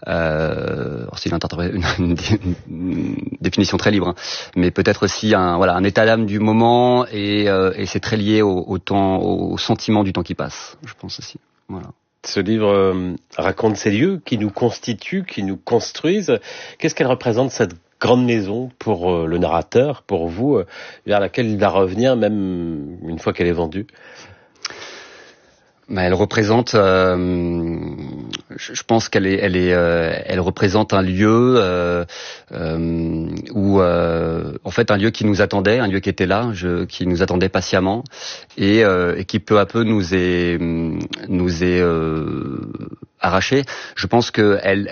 C'est une définition très libre, hein, mais peut-être aussi un état d'âme du moment, et c'est très lié au temps, au sentiment du temps qui passe, je pense aussi. Voilà. Ce livre raconte ces lieux qui nous constituent, qui nous construisent. Qu'est-ce qu'elle représente, cette grande maison, pour le narrateur, pour vous, vers laquelle il va revenir même une fois qu'elle est vendue? Elle représente, je pense elle représente un lieu où, en fait, un lieu qui nous attendait, un lieu qui était là, qui nous attendait patiemment, et qui peu à peu nous est arraché. Je pense que elle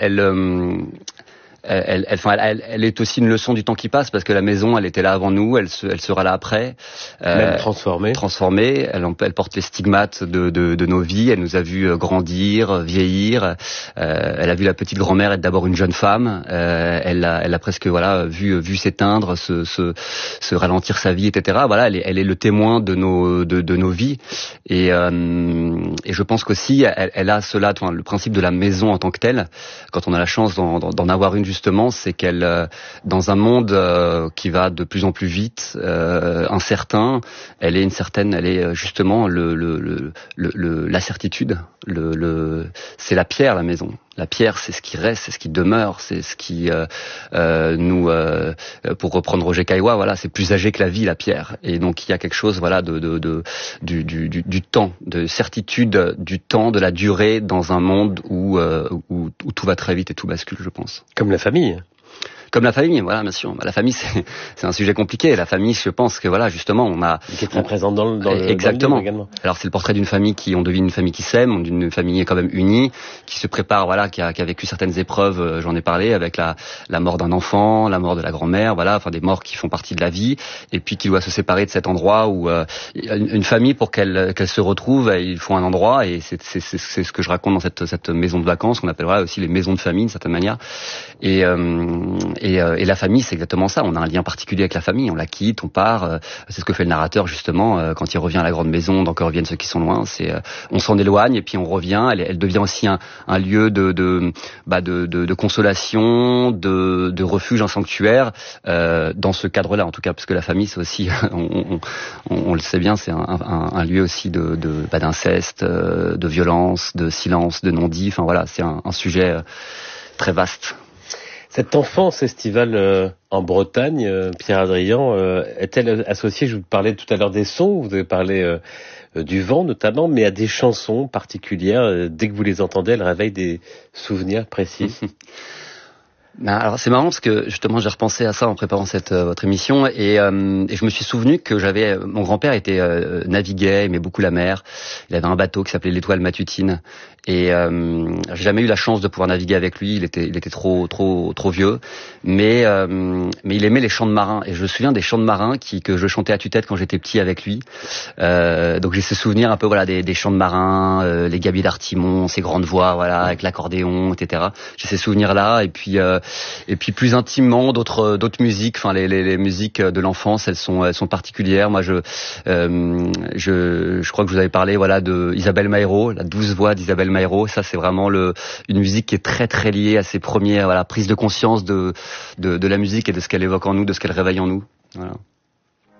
est aussi une leçon du temps qui passe, parce que la maison, elle était là avant nous, elle sera là après. Même transformée. Elle porte les stigmates de nos vies. Elle nous a vu grandir, vieillir. Elle a vu la petite grand-mère être d'abord une jeune femme. Elle a presque vu s'éteindre, se ralentir sa vie, etc. Voilà, elle est le témoin de nos vies. Et je pense qu'aussi, elle a cela, le principe de la maison en tant que telle. Quand on a la chance d'en avoir une, justement, c'est qu'elle, dans un monde qui va de plus en plus vite, incertain, elle est justement la certitude. C'est la pierre, la maison. La pierre, c'est ce qui reste, c'est ce qui demeure, c'est ce qui pour reprendre Roger Caillois, voilà, c'est plus âgé que la vie, la pierre. Et donc il y a quelque chose, voilà, du temps, de certitude du temps, de la durée, dans un monde où tout va très vite et tout bascule, je pense. Comme la famille. Comme la famille, voilà, bien sûr. La famille, c'est un sujet compliqué. La famille, je pense que voilà, justement, on a... Qui est très présente dans le exactement. Dans le livre également. Alors, c'est le portrait d'une famille on devine une famille qui s'aime, d'une famille quand même unie, qui se prépare, voilà, qui a vécu certaines épreuves, j'en ai parlé, avec la mort d'un enfant, la mort de la grand-mère, voilà, enfin, des morts qui font partie de la vie, et puis qui doit se séparer de cet endroit où, une famille, pour qu'elle se retrouve, il faut un endroit, et c'est ce que je raconte dans cette maison de vacances, qu'on appelle, voilà, aussi les maisons de famille, d'une certaine manière. Et la famille, c'est exactement ça. On a un lien particulier avec la famille. On la quitte, on part. C'est ce que fait le narrateur, justement, quand il revient à la grande maison, d'Encore reviennent ceux qui sont loin. On s'en éloigne et puis on revient. Elle devient aussi un lieu de consolation, de refuge, un sanctuaire, dans ce cadre-là, en tout cas, parce que la famille, c'est aussi, on le sait bien, c'est un lieu aussi d'inceste, de violence, de silence, de non-dit. Enfin voilà, c'est un sujet très vaste. Cette enfance estivale en Bretagne, Pierre Adrian, est-elle associée, je vous parlais tout à l'heure des sons, vous avez parlé du vent notamment, mais à des chansons particulières, dès que vous les entendez, elles réveillent des souvenirs précis? Alors c'est marrant parce que justement j'ai repensé à ça en préparant votre émission, et je me suis souvenu que mon grand-père naviguait, aimait beaucoup la mer. Il avait un bateau qui s'appelait l'Étoile Matutine, et j'ai jamais eu la chance de pouvoir naviguer avec lui. Il était trop vieux, mais il aimait les chants de marins, et je me souviens des chants de marins que je chantais à tue-tête quand j'étais petit avec lui. Donc j'ai ce souvenir un peu, voilà, des chants de marins, les gabiers d'Artimon, ces grandes voix, voilà, avec l'accordéon, etc. J'ai ces souvenirs là, et puis plus intimement d'autres musiques, enfin les musiques de l'enfance, elles sont particulières. Moi je crois que vous avez parlé, voilà, de Isabelle Maïro, la douce voix d'Isabelle Maïro. Ça, c'est vraiment une musique qui est très très liée à ses premières, voilà, prises de conscience de la musique et de ce qu'elle évoque en nous, de ce qu'elle réveille en nous. Voilà.